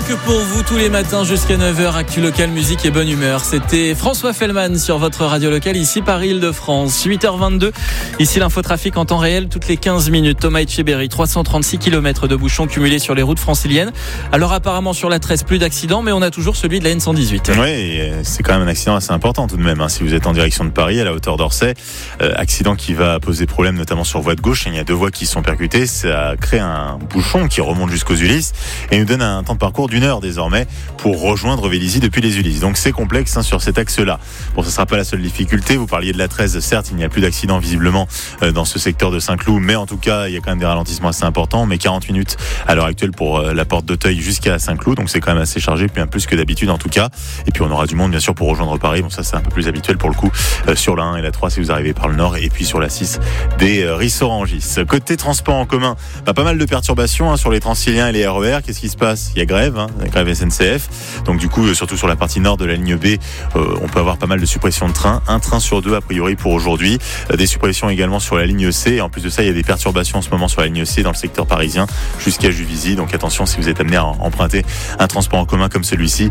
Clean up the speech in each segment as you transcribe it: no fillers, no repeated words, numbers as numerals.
que pour vous tous les matins jusqu'à 9h, actu local, musique et bonne humeur. C'était François Fellman sur votre radio locale, ici Paris-Île-de-France. 8h22, ici l'infotrafic en temps réel toutes les 15 minutes. Thomas Etcheberry, 336 km de bouchons cumulés sur les routes franciliennes. Alors apparemment sur la 13, plus d'accidents, mais on a toujours celui de la N118. Oui, c'est quand même un accident assez important tout de même. Si vous êtes en direction de Paris, à la hauteur d'Orsay, accident qui va poser problème notamment sur voie de gauche. Il y a deux voies qui sont percutées, ça crée un bouchon qui remonte jusqu'aux Ulysses et nous donne un temps de parcours d'1 heure désormais pour rejoindre Vélizy depuis les Ulysses. Donc c'est complexe sur cet axe-là. Bon, ça ne sera pas la seule difficulté. Vous parliez de la 13, certes, il n'y a plus d'accident visiblement dans ce secteur de Saint-Cloud, mais en tout cas, il y a quand même des ralentissements assez importants. Mais 40 minutes à l'heure actuelle pour la porte d'Auteuil jusqu'à Saint-Cloud, donc c'est quand même assez chargé, bien plus que d'habitude en tout cas. Et puis on aura du monde bien sûr pour rejoindre Paris. Bon, ça c'est un peu plus habituel pour le coup sur la 1 et la 3 si vous arrivez par le nord, et puis sur la 6 des Rissorangis. Côté transport en commun, pas mal de perturbations sur les Transiliens et les RER. Qu'est-ce qui se passe ? Il y a grève, la grève SNCF. Donc du coup, surtout sur la partie nord de la ligne B, on peut avoir pas mal de suppressions de trains. Un train sur deux a priori pour aujourd'hui. Des suppressions également sur la ligne C. Et en plus de ça, il y a des perturbations en ce moment sur la ligne C dans le secteur parisien jusqu'à Juvisy. Donc attention, si vous êtes amené à emprunter un transport en commun comme celui-ci,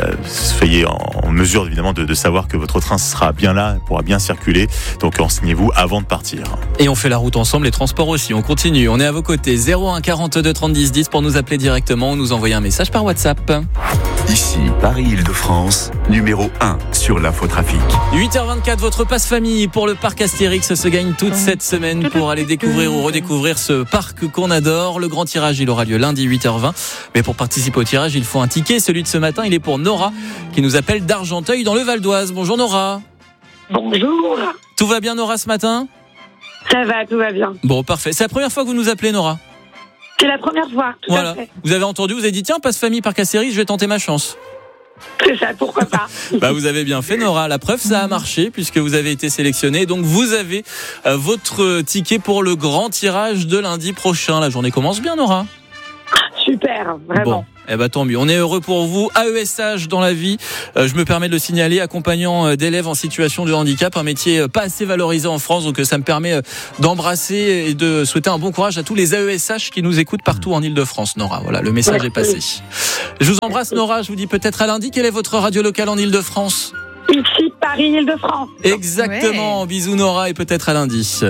soyez en mesure évidemment de savoir que votre train sera bien là, pourra bien circuler. Donc renseignez-vous avant de partir. Et on fait la route ensemble, les transports aussi. On continue, on est à vos côtés. 01 42 30 10 10 pour nous appeler directement ou nous envoyer un message par WhatsApp. Ici, Paris-Île-de-France, numéro 1 sur l'infotrafic. 8h24, votre passe famille pour le parc Astérix se gagne toute cette semaine pour aller découvrir ou redécouvrir ce parc qu'on adore. Le grand tirage, il aura lieu lundi 8h20. Mais pour participer au tirage, il faut un ticket. Celui de ce matin, il est pour Nora qui nous appelle d'Argenteuil dans le Val d'Oise. Bonjour Nora. Bonjour. Tout va bien Nora ce matin ? Ça va, tout va bien. Bon, parfait. C'est la première fois que vous nous appelez Nora ? C'est la première fois, tout à fait. Vous avez entendu, vous avez dit tiens, passe famille parc Astérix, je vais tenter ma chance. C'est ça, pourquoi pas. Vous avez bien fait Nora, la preuve ça a marché puisque vous avez été sélectionnée. Donc vous avez votre ticket pour le grand tirage de lundi prochain. La journée commence bien Nora. Super, vraiment. Bon, tant mieux. On est heureux pour vous. AESH dans la vie, je me permets de le signaler, accompagnant d'élèves en situation de handicap, un métier pas assez valorisé en France, donc ça me permet d'embrasser et de souhaiter un bon courage à tous les AESH qui nous écoutent partout en Île-de-France. Nora, voilà, le message est passé. Je vous embrasse Nora, je vous dis peut-être à lundi. Quelle est votre radio locale en Île-de-France ? Ici, Paris-Île-de-France. Exactement, bisous Nora et peut-être à lundi.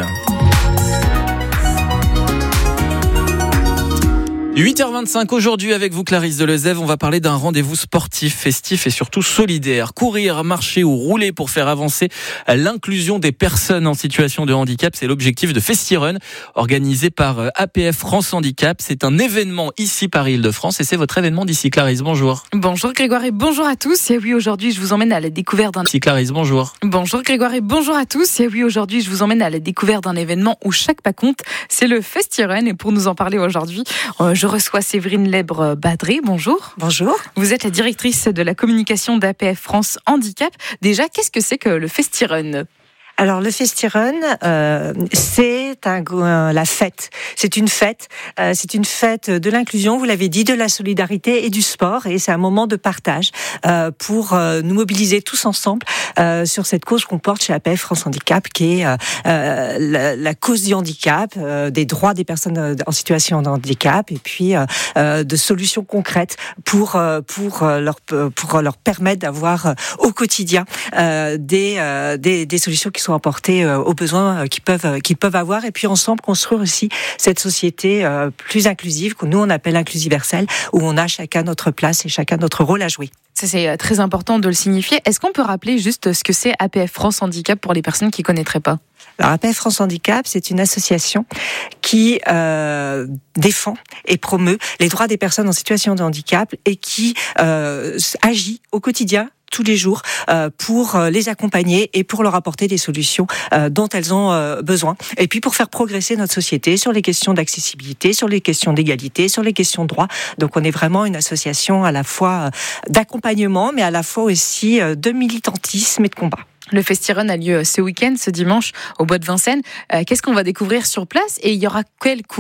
8h25 aujourd'hui avec vous Clarisse Delezève, on va parler d'un rendez-vous sportif, festif et surtout solidaire. Courir, marcher ou rouler pour faire avancer l'inclusion des personnes en situation de handicap, c'est l'objectif de FestiRun organisé par APF France Handicap. C'est un événement ici Paris-Île-de-France et c'est votre événement d'ici. Clarisse, bonjour. Bonjour Grégoire et bonjour à tous. Et oui, aujourd'hui je vous emmène à la découverte d'un... Ici Clarisse, bonjour. Bonjour Grégoire et bonjour à tous. Et oui, aujourd'hui je vous emmène à la découverte d'un événement où chaque pas compte. C'est le FestiRun et pour nous en parler aujourd'hui, je reçois Séverine Lèbre-Badré. Bonjour. Bonjour. Vous êtes la directrice de la communication d'APF France Handicap. Déjà, qu'est-ce que c'est que le FestiRun ? Alors le FestiRun, c'est la fête. C'est une fête. C'est une fête de l'inclusion, vous l'avez dit, de la solidarité et du sport. Et c'est un moment de partage pour nous mobiliser tous ensemble sur cette cause qu'on porte chez APF France Handicap, qui est la cause du handicap, des droits des personnes en situation de handicap, et puis de solutions concrètes pour leur permettre d'avoir au quotidien des solutions qui sont apportées aux besoins qu'ils peuvent avoir, et puis ensemble construire aussi cette société plus inclusive que nous on appelle inclusiverselle, où on a chacun notre place et chacun notre rôle à jouer. Ça, c'est très important de le signifier. Est-ce qu'on peut rappeler juste ce que c'est APF France Handicap pour les personnes qui ne connaîtraient pas ? Alors, APF France Handicap, c'est une association qui défend et promeut les droits des personnes en situation de handicap et qui agit au quotidien, tous les jours, pour les accompagner et pour leur apporter des solutions dont elles ont besoin. Et puis pour faire progresser notre société sur les questions d'accessibilité, sur les questions d'égalité, sur les questions de droit. Donc on est vraiment une association à la fois d'accompagnement, mais à la fois aussi de militantisme et de combat. Le FestiRun a lieu ce week-end, ce dimanche, au Bois de Vincennes. Qu'est-ce qu'on va découvrir sur place et il y aura quelle course ?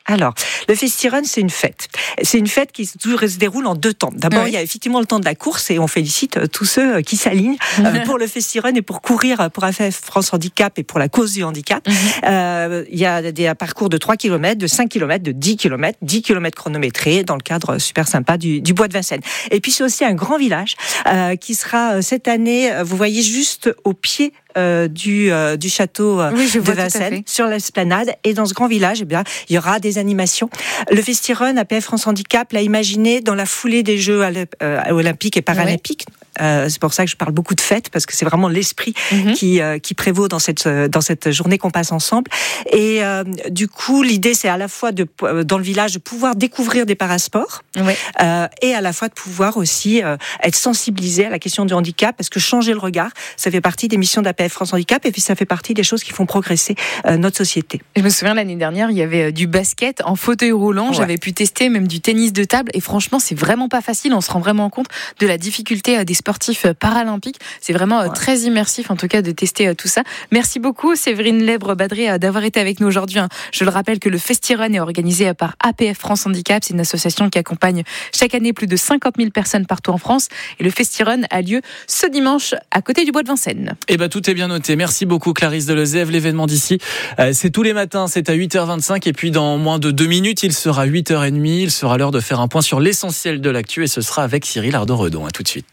Alors, le FestiRun, c'est une fête. C'est une fête qui se déroule en 2 temps. D'abord, il y a effectivement le temps de la course et on félicite tous ceux qui s'alignent pour le FestiRun et pour courir pour APF France Handicap et pour la cause du handicap. Il y a des parcours de 3 km, de 5 km, de 10 km chronométrés dans le cadre super sympa du Bois de Vincennes. Et puis, c'est aussi un grand village qui sera cette année, vous voyez, juste au pied du château de Vincennes, sur l'esplanade. Et dans ce grand village, eh bien, il y aura des animations. Le FestiRun, APF France Handicap, l'a imaginé dans la foulée des Jeux olympiques et paralympiques. C'est pour ça que je parle beaucoup de fête, parce que c'est vraiment l'esprit qui prévaut dans cette journée qu'on passe ensemble. Et du coup, l'idée, c'est à la fois dans le village de pouvoir découvrir des parasports et à la fois de pouvoir aussi être sensibilisé à la question du handicap, parce que changer le regard, ça fait partie des missions d'APF France Handicap, et puis ça fait partie des choses qui font progresser notre société. Je me souviens, l'année dernière, il y avait du basket en fauteuil roulant. J'avais pu tester même du tennis de table, et franchement, c'est vraiment pas facile. On se rend vraiment compte de la difficulté des sportifs paralympiques. C'est vraiment très immersif, en tout cas, de tester tout ça. Merci beaucoup, Séverine Lèbre-Badré, d'avoir été avec nous aujourd'hui. Je le rappelle que le FestiRun est organisé par APF France Handicap. C'est une association qui accompagne chaque année plus de 50 000 personnes partout en France. Et le FestiRun a lieu ce dimanche à côté du Bois de Vincennes. Eh ben, tout est bien noté. Merci beaucoup, Clarisse Delezève. L'événement d'ici, c'est tous les matins. C'est à 8h25. Et puis, dans moins de 2 minutes, il sera 8h30. Il sera l'heure de faire un point sur l'essentiel de l'actu. Et ce sera avec Cyril Ardo-Redon. À tout de suite.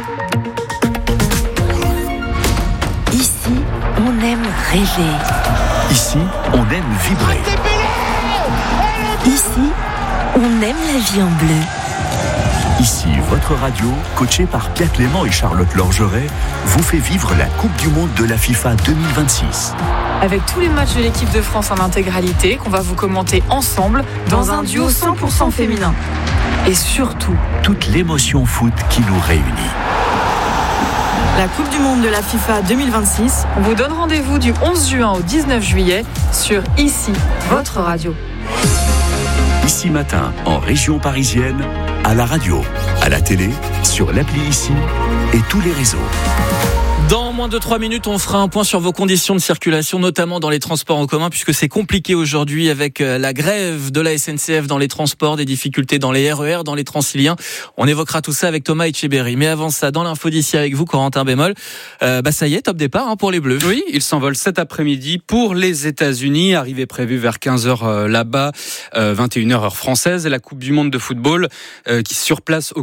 Ici, on aime rêver. Ici, on aime vibrer. Ici, on aime la vie en bleu. Ici, votre radio, coachée par Pierre Clément et Charlotte Lorgeret, vous fait vivre la Coupe du Monde de la FIFA 2026. Avec tous les matchs de l'équipe de France en intégralité, qu'on va vous commenter ensemble dans un duo 100% féminin. Et surtout, toute l'émotion foot qui nous réunit. La Coupe du Monde de la FIFA 2026, on vous donne rendez-vous du 11 juin au 19 juillet sur Ici, votre radio. Ici Matin, en région parisienne, à la radio, à la télé, sur l'appli Ici et tous les réseaux. Dans moins de 3 minutes, on fera un point sur vos conditions de circulation, notamment dans les transports en commun, puisque c'est compliqué aujourd'hui avec la grève de la SNCF dans les transports, des difficultés dans les RER, dans les Transiliens. On évoquera tout ça avec Thomas Etcheberry. Mais avant ça, dans l'info d'ici avec vous, Corentin Bémol, ça y est, top départ pour les Bleus. Oui, ils s'envolent cet après-midi pour les États-Unis. Arrivée prévue vers 15h là-bas, 21h heure française. Et la Coupe du Monde de football qui sur place